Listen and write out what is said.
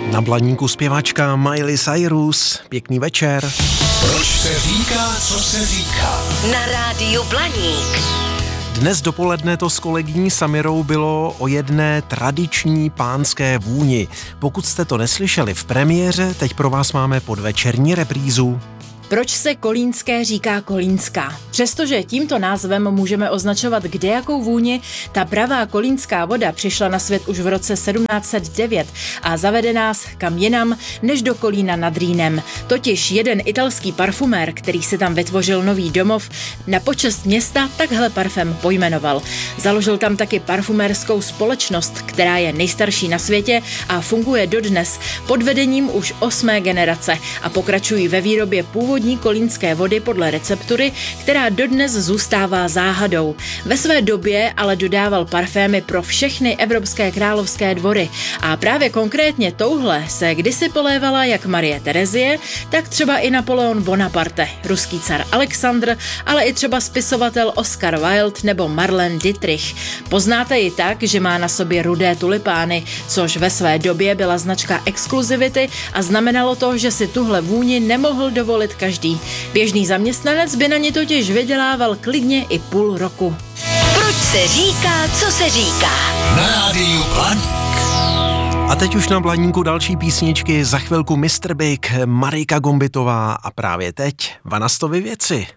Na Blaníku zpěvačka Miley Cyrus. Pěkný večer. Proč se říká, co se říká? Na rádiu Blaník. Dnes dopoledne to s kolegyní Samirou bylo o jedné tradiční pánské vůni. Pokud jste to neslyšeli v premiéře, teď pro vás máme podvečerní reprízu. Proč se kolínské říká kolínská? Přestože tímto názvem můžeme označovat kdejakou vůni, ta pravá kolínská voda přišla na svět už v roce 1709 a zavede nás kam jinam než do Kolína nad Rýnem. Totiž jeden italský parfumér, který si tam vytvořil nový domov, na počest města takhle parfém pojmenoval. Založil tam taky parfumérskou společnost, která je nejstarší na světě a funguje dodnes pod vedením už 8. generace a pokračují ve výrobě původní kolínské vody podle receptury, která dodnes zůstává záhadou. Ve své době ale dodával parfémy pro všechny evropské královské dvory a právě konkrétně touhle se kdysi polévala jak Marie Terezie, tak třeba i Napoleon Bonaparte, ruský car Alexandr, ale i třeba spisovatel Oscar Wilde nebo Marlene Dietrich. Poznáte ji tak, že má na sobě rudé tulipány, což ve své době byla značka exkluzivity a znamenalo to, že si tuhle vůni nemohl dovolit každý. Běžný zaměstnanec by na ní totiž vydělával klidně i půl roku. Proč se říká, co se říká? Na rádiu Blaník. A teď už na Blaníku další písničky, za chvilku Mr. Big, Marika Gombitová a právě teď Vanastovy věci.